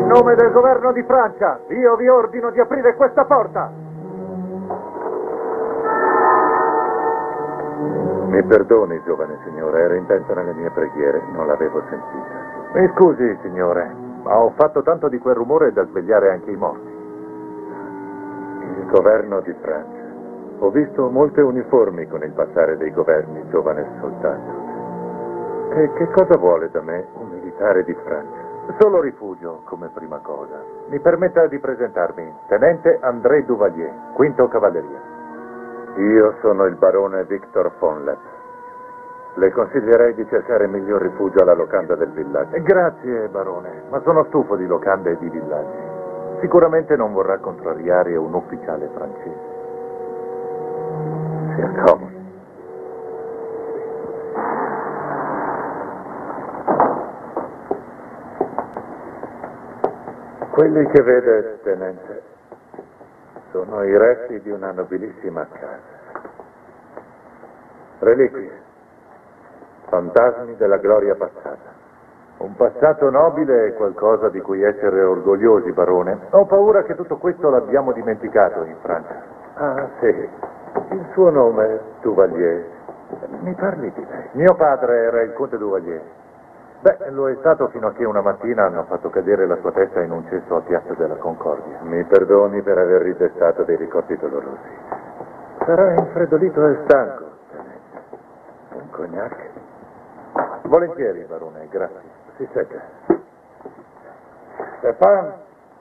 nome del governo di Francia, io vi ordino di aprire questa porta. Mi perdoni, giovane signore, ero intento nelle mie preghiere, non l'avevo sentita. Mi scusi, signore, ma ho fatto tanto di quel rumore da svegliare anche i morti. Il governo di Francia. Ho visto molte uniformi con il passare dei governi, giovane soldato. E che cosa vuole da me un militare di Francia? Solo rifugio, come prima cosa. Mi permetta di presentarmi, tenente André Duvalier, quinto cavalleria. Io sono il barone Victor von Lepp. Le consiglierei di cercare miglior rifugio alla locanda del villaggio. Grazie, barone, ma sono stufo di locande e di villaggi. Sicuramente non vorrà contrariare un ufficiale francese. Si accomodi. Quelli che vede, tenente, sono i resti di una nobilissima casa. Reliquie, fantasmi della gloria passata. Un passato nobile è qualcosa di cui essere orgogliosi, barone. Ho paura che tutto questo l'abbiamo dimenticato in Francia. Ah, sì. Il suo nome è Duvalier. Mi parli di lei? Mio padre era il conte Duvalier. Beh, lo è stato fino a che una mattina hanno fatto cadere la sua testa in un cesso a Piazza della Concordia. Mi perdoni per aver ridestato dei ricordi dolorosi. Sarà infreddolito e stanco, tenente. Un cognac? Volentieri, barone, grazie. Si secca. Stefan?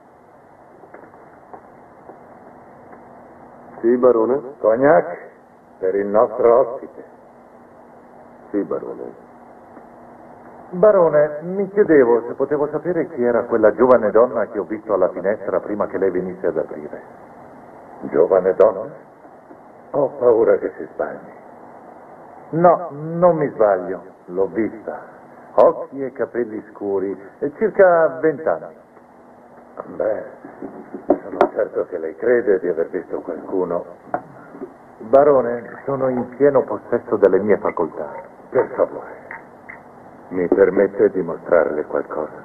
Sì, barone? Cognac per il nostro ospite. Sì, barone. Barone, mi chiedevo se potevo sapere chi era quella giovane donna che ho visto alla finestra prima che lei venisse ad aprire. Giovane donna? Ho paura che si sbagli. No, non mi sbaglio, l'ho vista. Occhi e capelli scuri, circa 20 anni. Beh, sono certo che lei crede di aver visto qualcuno. Barone, sono in pieno possesso delle mie facoltà. Per favore, mi permette di mostrarle qualcosa?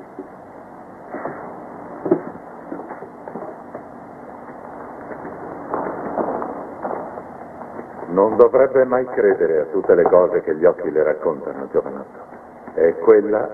Non dovrebbe mai credere a tutte le cose che gli occhi le raccontano, giovanotto. È quella